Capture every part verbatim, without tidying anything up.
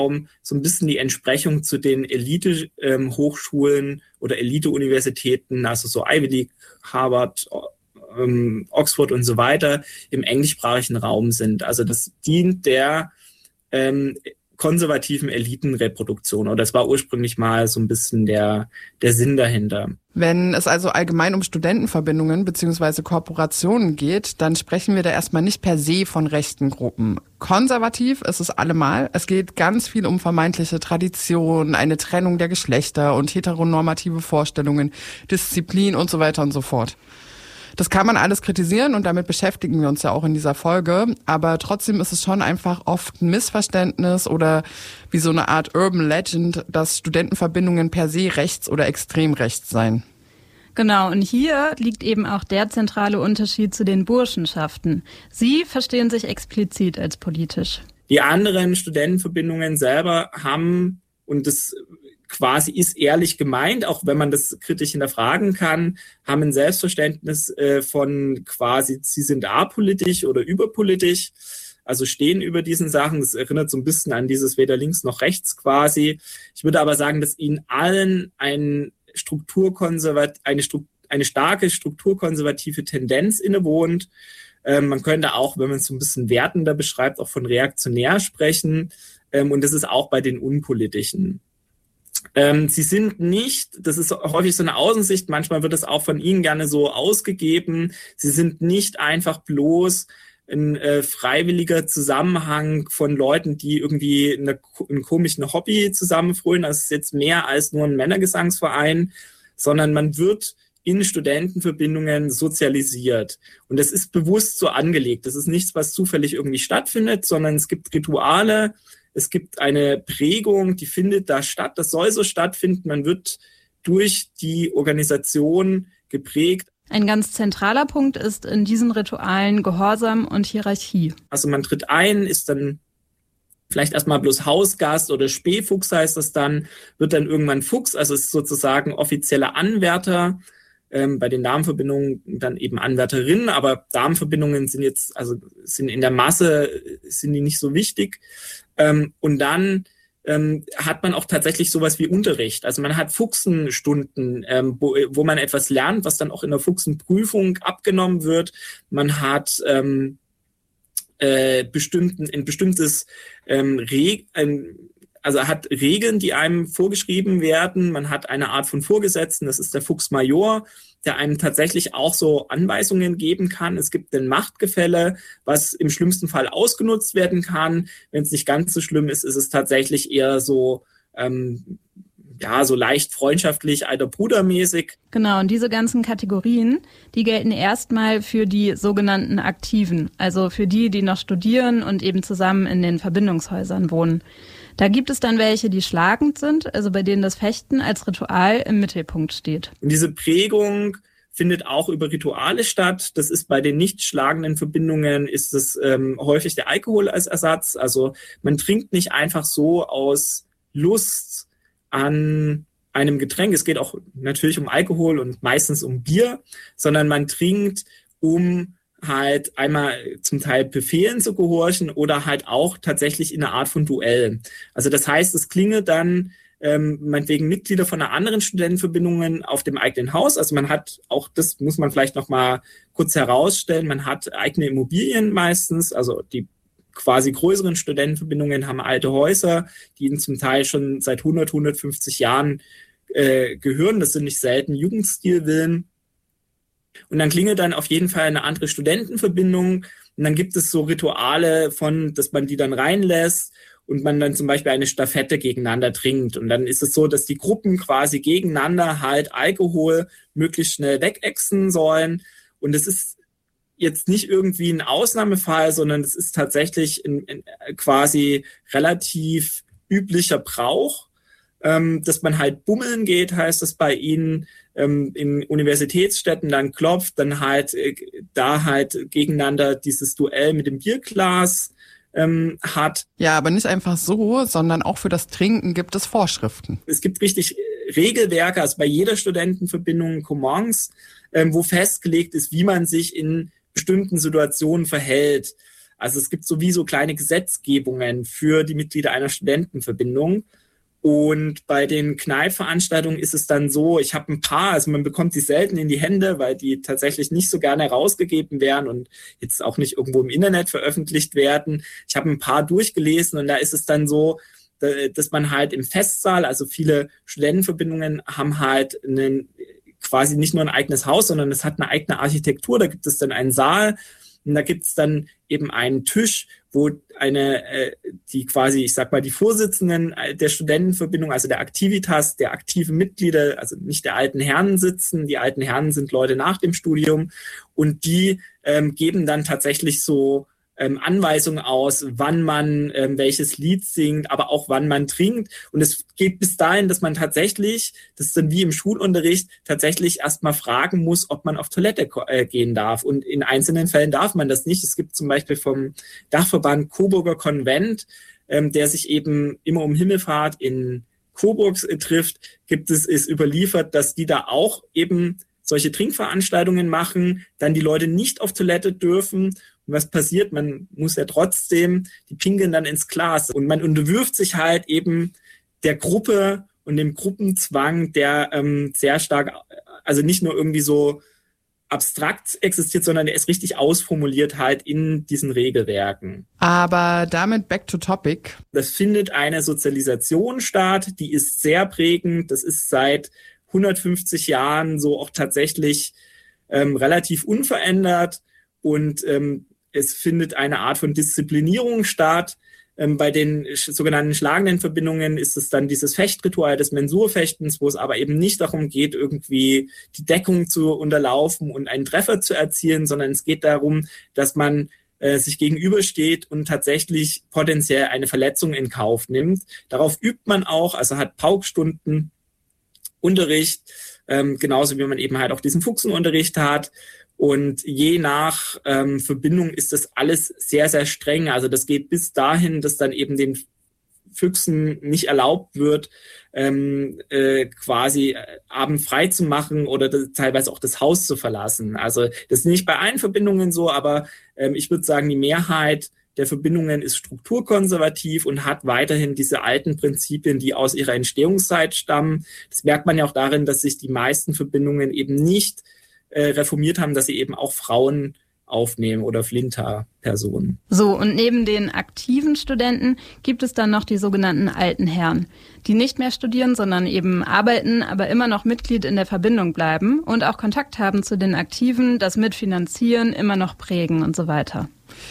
so ein bisschen die Entsprechung zu den Elite-Hochschulen oder Elite-Universitäten, also so Ivy League, Harvard, ähm, Oxford und so weiter, im englischsprachigen Raum sind. Also das dient der ähm, konservativen Elitenreproduktion. Oder das war ursprünglich mal so ein bisschen der, der Sinn dahinter. Wenn es also allgemein um Studentenverbindungen bzw. Kooperationen geht, dann sprechen wir da erstmal nicht per se von rechten Gruppen. Konservativ ist es allemal. Es geht ganz viel um vermeintliche Tradition, eine Trennung der Geschlechter und heteronormative Vorstellungen, Disziplin und so weiter und so fort. Das kann man alles kritisieren und damit beschäftigen wir uns ja auch in dieser Folge. Aber trotzdem ist es schon einfach oft ein Missverständnis oder wie so eine Art Urban Legend, dass Studentenverbindungen per se rechts oder extrem rechts seien. Genau, und hier liegt eben auch der zentrale Unterschied zu den Burschenschaften. Sie verstehen sich explizit als politisch. Die anderen Studentenverbindungen selber haben, und das quasi ist ehrlich gemeint, auch wenn man das kritisch hinterfragen kann, haben ein Selbstverständnis äh, von quasi, sie sind apolitisch oder überpolitisch, also stehen über diesen Sachen. Das erinnert so ein bisschen an dieses weder links noch rechts quasi. Ich würde aber sagen, dass ihnen allen ein Strukturkonservat- eine, Stru- eine starke strukturkonservative Tendenz innewohnt. Ähm, man könnte auch, wenn man es so ein bisschen wertender beschreibt, auch von reaktionär sprechen. Ähm, und das ist auch bei den Unpolitischen. Ähm, sie sind nicht, das ist häufig so eine Außensicht, manchmal wird es auch von ihnen gerne so ausgegeben, sie sind nicht einfach bloß ein äh, freiwilliger Zusammenhang von Leuten, die irgendwie eine, ein komisches Hobby zusammenfrönen. Das ist jetzt mehr als nur ein Männergesangsverein, sondern man wird in Studentenverbindungen sozialisiert. Und das ist bewusst so angelegt. Das ist nichts, was zufällig irgendwie stattfindet, sondern es gibt Rituale, es gibt eine Prägung, die findet da statt. Das soll so stattfinden. Man wird durch die Organisation geprägt. Ein ganz zentraler Punkt ist in diesen Ritualen Gehorsam und Hierarchie. Also man tritt ein, ist dann vielleicht erstmal bloß Hausgast oder Spähfuchs heißt das dann, wird dann irgendwann Fuchs, also ist sozusagen offizieller Anwärter. Ähm, bei den Damenverbindungen dann eben Anwärterinnen, aber Damenverbindungen sind jetzt, also sind in der Masse, sind die nicht so wichtig. Ähm, und dann ähm, hat man auch tatsächlich sowas wie Unterricht. Also man hat Fuchsenstunden, ähm, wo, wo man etwas lernt, was dann auch in der Fuchsenprüfung abgenommen wird. Man hat ähm, äh, bestimmten, ein bestimmtes ähm, Reg, ein, also hat Regeln, die einem vorgeschrieben werden. Man hat eine Art von Vorgesetzten, das ist der Fuchsmajor, der einem tatsächlich auch so Anweisungen geben kann. Es gibt ein Machtgefälle, was im schlimmsten Fall ausgenutzt werden kann. Wenn es nicht ganz so schlimm ist, ist es tatsächlich eher so, ähm, ja, so leicht freundschaftlich, alter Brudermäßig. Genau, und diese ganzen Kategorien, die gelten erstmal für die sogenannten Aktiven, also für die, die noch studieren und eben zusammen in den Verbindungshäusern wohnen. Da gibt es dann welche, die schlagend sind, also bei denen das Fechten als Ritual im Mittelpunkt steht. Und diese Prägung findet auch über Rituale statt. Das ist bei den nicht schlagenden Verbindungen, ist es ähm, häufig der Alkohol als Ersatz. Also man trinkt nicht einfach so aus Lust an einem Getränk. Es geht auch natürlich um Alkohol und meistens um Bier, sondern man trinkt, um halt einmal zum Teil Befehlen zu gehorchen oder halt auch tatsächlich in einer Art von Duell. Also das heißt, es klingelt dann ähm, meinetwegen Mitglieder von einer anderen Studentenverbindungen auf dem eigenen Haus. Also man hat auch, das muss man vielleicht noch mal kurz herausstellen, man hat eigene Immobilien meistens, also die quasi größeren Studentenverbindungen haben alte Häuser, die ihnen zum Teil schon seit hundert, hundertfünfzig Jahren äh, gehören. Das sind nicht selten Jugendstilvillen. Und dann klingelt dann auf jeden Fall eine andere Studentenverbindung. Und dann gibt es so Rituale von, dass man die dann reinlässt und man dann zum Beispiel eine Stafette gegeneinander trinkt. Und dann ist es so, dass die Gruppen quasi gegeneinander halt Alkohol möglichst schnell wegexen sollen. Und es ist jetzt nicht irgendwie ein Ausnahmefall, sondern es ist tatsächlich ein, ein quasi relativ üblicher Brauch, ähm, dass man halt bummeln geht, heißt das bei ihnen, ähm, in Universitätsstädten dann klopft, dann halt äh, da halt gegeneinander dieses Duell mit dem Bierglas ähm, hat. Ja, aber nicht einfach so, sondern auch für das Trinken gibt es Vorschriften. Es gibt richtig Regelwerke, also bei jeder Studentenverbindung Commons, ähm, wo festgelegt ist, wie man sich in bestimmten Situationen verhält. Also es gibt sowieso kleine Gesetzgebungen für die Mitglieder einer Studentenverbindung. Und bei den Kneippveranstaltungen ist es dann so, ich habe ein paar, also man bekommt die selten in die Hände, weil die tatsächlich nicht so gerne herausgegeben werden und jetzt auch nicht irgendwo im Internet veröffentlicht werden. Ich habe ein paar durchgelesen und da ist es dann so, dass man halt im Festsaal, also viele Studentenverbindungen haben halt einen, quasi nicht nur ein eigenes Haus, sondern es hat eine eigene Architektur. Da gibt es dann einen Saal und da gibt es dann eben einen Tisch, wo eine, äh, die quasi, ich sag mal, die Vorsitzenden der Studentenverbindung, also der Aktivitas, der aktiven Mitglieder, also nicht der alten Herren sitzen. Die alten Herren sind Leute nach dem Studium und die ähm, geben dann tatsächlich so ähm, Anweisungen aus, wann man ähm, welches Lied singt, aber auch wann man trinkt. Und es geht bis dahin, dass man tatsächlich, das ist dann wie im Schulunterricht, tatsächlich erstmal fragen muss, ob man auf Toilette äh, gehen darf. Und in einzelnen Fällen darf man das nicht. Es gibt zum Beispiel vom Dachverband Coburger Konvent, ähm, der sich eben immer um Himmelfahrt in Coburg äh, trifft, gibt es, ist überliefert, dass die da auch eben solche Trinkveranstaltungen machen, dann die Leute nicht auf Toilette dürfen. Und was passiert? Man muss ja trotzdem, die pinkeln dann ins Glas. Und man unterwirft sich halt eben der Gruppe und dem Gruppenzwang, der ähm, sehr stark, also nicht nur irgendwie so abstrakt existiert, sondern der ist richtig ausformuliert halt in diesen Regelwerken. Aber damit back to topic. Das findet eine Sozialisation statt, die ist sehr prägend. Das ist seit hundertfünfzig Jahren so auch tatsächlich ähm, relativ unverändert und ähm, es findet eine Art von Disziplinierung statt. Ähm, bei den sch- sogenannten schlagenden Verbindungen ist es dann dieses Fechtritual des Mensurfechtens, wo es aber eben nicht darum geht, irgendwie die Deckung zu unterlaufen und einen Treffer zu erzielen, sondern es geht darum, dass man äh, sich gegenübersteht und tatsächlich potenziell eine Verletzung in Kauf nimmt. Darauf übt man auch, also hat Paukstunden, Unterricht, ähm, genauso wie man eben halt auch diesen Fuchsenunterricht hat. Und je nach ähm, Verbindung ist das alles sehr, sehr streng. Also das geht bis dahin, dass dann eben den Füchsen nicht erlaubt wird, ähm, äh, quasi Abend frei zu machen oder das, teilweise auch das Haus zu verlassen. Also das ist nicht bei allen Verbindungen so, aber ähm, ich würde sagen, die Mehrheit der Verbindungen ist strukturkonservativ und hat weiterhin diese alten Prinzipien, die aus ihrer Entstehungszeit stammen. Das merkt man ja auch darin, dass sich die meisten Verbindungen eben nicht äh, reformiert haben, dass sie eben auch Frauen aufnehmen oder Flinter-Personen. So, und neben den aktiven Studenten gibt es dann noch die sogenannten alten Herren, die nicht mehr studieren, sondern eben arbeiten, aber immer noch Mitglied in der Verbindung bleiben und auch Kontakt haben zu den Aktiven, das mitfinanzieren, immer noch prägen und so weiter.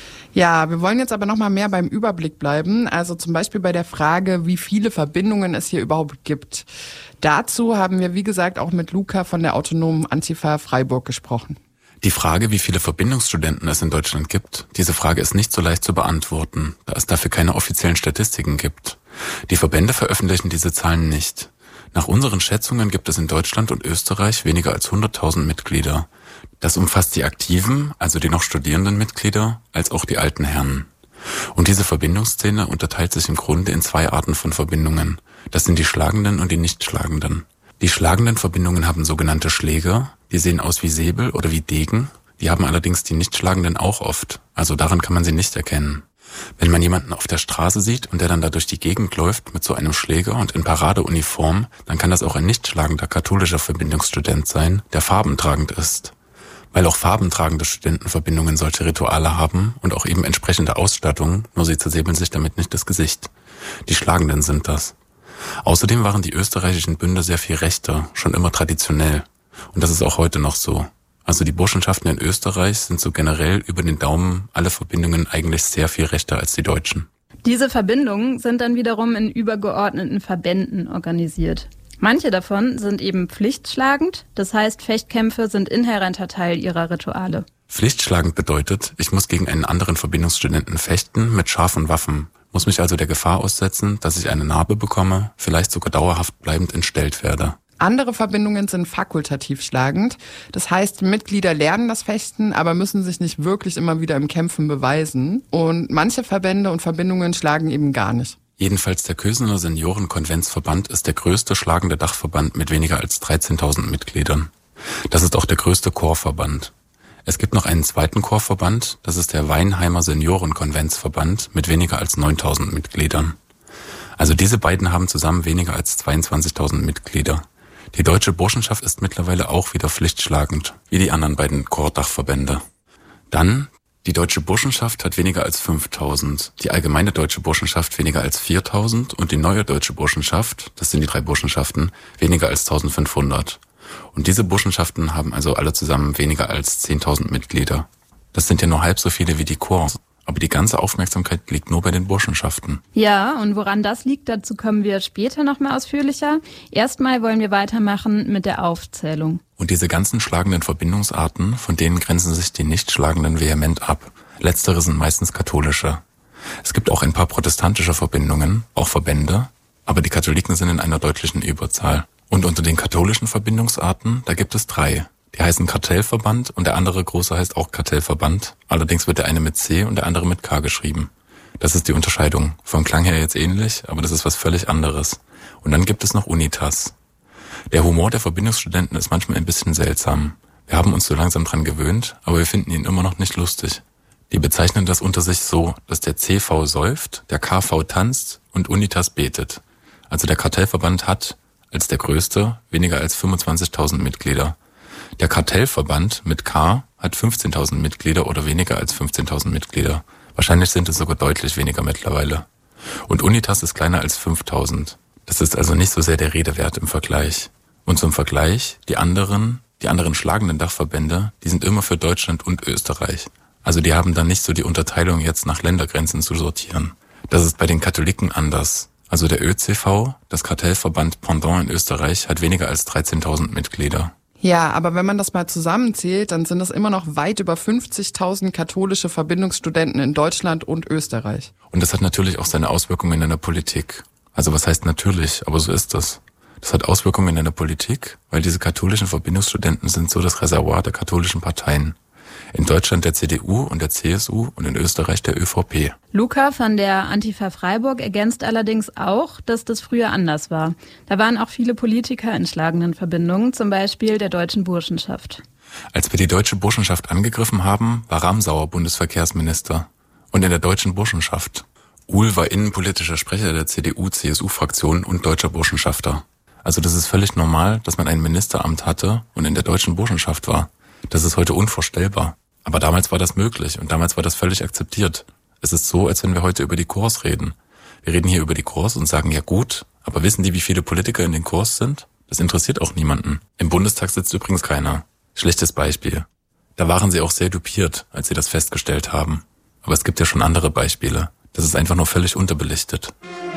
Ja, wir wollen jetzt aber noch mal mehr beim Überblick bleiben, also zum Beispiel bei der Frage, wie viele Verbindungen es hier überhaupt gibt. Dazu haben wir, wie gesagt, auch mit Luca von der Autonomen Antifa Freiburg gesprochen. Die Frage, wie viele Verbindungsstudenten es in Deutschland gibt, diese Frage ist nicht so leicht zu beantworten, da es dafür keine offiziellen Statistiken gibt. Die Verbände veröffentlichen diese Zahlen nicht. Nach unseren Schätzungen gibt es in Deutschland und Österreich weniger als hunderttausend Mitglieder. Das umfasst die aktiven, also die noch studierenden Mitglieder, als auch die alten Herren. Und diese Verbindungsszene unterteilt sich im Grunde in zwei Arten von Verbindungen. Das sind die schlagenden und die nicht schlagenden. Die schlagenden Verbindungen haben sogenannte Schläger, die sehen aus wie Säbel oder wie Degen, die haben allerdings die nicht schlagenden auch oft, also daran kann man sie nicht erkennen. Wenn man jemanden auf der Straße sieht und der dann da durch die Gegend läuft mit so einem Schläger und in Paradeuniform, dann kann das auch ein nicht schlagender katholischer Verbindungsstudent sein, der farbentragend ist. Weil auch farbentragende Studentenverbindungen solche Rituale haben und auch eben entsprechende Ausstattung, nur sie zersäbeln sich damit nicht das Gesicht. Die Schlagenden sind das. Außerdem waren die österreichischen Bünde sehr viel rechter, schon immer traditionell. Und das ist auch heute noch so. Also die Burschenschaften in Österreich sind so generell über den Daumen alle Verbindungen eigentlich sehr viel rechter als die deutschen. Diese Verbindungen sind dann wiederum in übergeordneten Verbänden organisiert. Manche davon sind eben pflichtschlagend, das heißt, Fechtkämpfe sind inhärenter Teil ihrer Rituale. Pflichtschlagend bedeutet, ich muss gegen einen anderen Verbindungsstudenten fechten mit scharfen Waffen, muss mich also der Gefahr aussetzen, dass ich eine Narbe bekomme, vielleicht sogar dauerhaft bleibend entstellt werde. Andere Verbindungen sind fakultativ schlagend. Das heißt, Mitglieder lernen das Fechten, aber müssen sich nicht wirklich immer wieder im Kämpfen beweisen. Und manche Verbände und Verbindungen schlagen eben gar nicht. Jedenfalls der Kösener Seniorenkonventsverband ist der größte schlagende Dachverband mit weniger als dreizehntausend Mitgliedern. Das ist auch der größte Chorverband. Es gibt noch einen zweiten Chorverband, das ist der Weinheimer Seniorenkonventsverband mit weniger als neuntausend Mitgliedern. Also diese beiden haben zusammen weniger als zweiundzwanzigtausend Mitglieder. Die Deutsche Burschenschaft ist mittlerweile auch wieder pflichtschlagend, wie die anderen beiden Chordachverbände. Dann, die Deutsche Burschenschaft hat weniger als fünftausend, die Allgemeine Deutsche Burschenschaft weniger als viertausend und die Neue Deutsche Burschenschaft, das sind die drei Burschenschaften, weniger als eintausendfünfhundert. Und diese Burschenschaften haben also alle zusammen weniger als zehntausend Mitglieder. Das sind ja nur halb so viele wie die Chors. Aber die ganze Aufmerksamkeit liegt nur bei den Burschenschaften. Ja, und woran das liegt, dazu kommen wir später noch mal ausführlicher. Erstmal wollen wir weitermachen mit der Aufzählung. Und diese ganzen schlagenden Verbindungsarten, von denen grenzen sich die nicht schlagenden vehement ab. Letztere sind meistens katholische. Es gibt auch ein paar protestantische Verbindungen, auch Verbände, aber die Katholiken sind in einer deutlichen Überzahl. Und unter den katholischen Verbindungsarten, da gibt es drei. Die heißen Kartellverband und der andere große heißt auch Kartellverband. Allerdings wird der eine mit C und der andere mit K geschrieben. Das ist die Unterscheidung. Vom Klang her jetzt ähnlich, aber das ist was völlig anderes. Und dann gibt es noch Unitas. Der Humor der Verbindungsstudenten ist manchmal ein bisschen seltsam. Wir haben uns so langsam dran gewöhnt, aber wir finden ihn immer noch nicht lustig. Die bezeichnen das unter sich so, dass der C V säuft, der K V tanzt und Unitas betet. Also der Kartellverband hat, als der größte, weniger als fünfundzwanzigtausend Mitglieder. Der Kartellverband mit K hat fünfzehntausend Mitglieder oder weniger als fünfzehntausend Mitglieder. Wahrscheinlich sind es sogar deutlich weniger mittlerweile. Und Unitas ist kleiner als fünftausend. Das ist also nicht so sehr der Rede wert im Vergleich. Und zum Vergleich, die anderen, die anderen schlagenden Dachverbände, die sind immer für Deutschland und Österreich. Also die haben dann nicht so die Unterteilung jetzt nach Ländergrenzen zu sortieren. Das ist bei den Katholiken anders. Also der ÖCV, das Kartellverband Pendant in Österreich, hat weniger als dreizehntausend Mitglieder. Ja, aber wenn man das mal zusammenzählt, dann sind es immer noch weit über fünfzigtausend katholische Verbindungsstudenten in Deutschland und Österreich. Und das hat natürlich auch seine Auswirkungen in der Politik. Also was heißt natürlich, aber so ist das. Das hat Auswirkungen in der Politik, weil diese katholischen Verbindungsstudenten sind so das Reservoir der katholischen Parteien. In Deutschland der C D U und der C S U und in Österreich der ÖVP. Luca von der Antifa Freiburg ergänzt allerdings auch, dass das früher anders war. Da waren auch viele Politiker in schlagenden Verbindungen, zum Beispiel der Deutschen Burschenschaft. Als wir die Deutsche Burschenschaft angegriffen haben, war Ramsauer Bundesverkehrsminister. Und in der Deutschen Burschenschaft. Uhl war innenpolitischer Sprecher der C D U-C S U-Fraktion und deutscher Burschenschafter. Also das ist völlig normal, dass man ein Ministeramt hatte und in der Deutschen Burschenschaft war. Das ist heute unvorstellbar. Aber damals war das möglich und damals war das völlig akzeptiert. Es ist so, als wenn wir heute über die Chors reden. Wir reden hier über die Chors und sagen, ja gut, aber wissen die, wie viele Politiker in den Chors sind? Das interessiert auch niemanden. Im Bundestag sitzt übrigens keiner. Schlechtes Beispiel. Da waren sie auch sehr dupiert, als sie das festgestellt haben. Aber es gibt ja schon andere Beispiele. Das ist einfach nur völlig unterbelichtet.